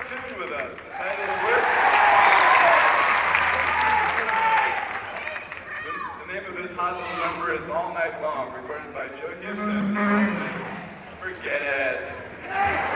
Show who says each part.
Speaker 1: tune with us. The title works. The name of this hot little number is All Night Long, recorded by Joe Houston. Forget it.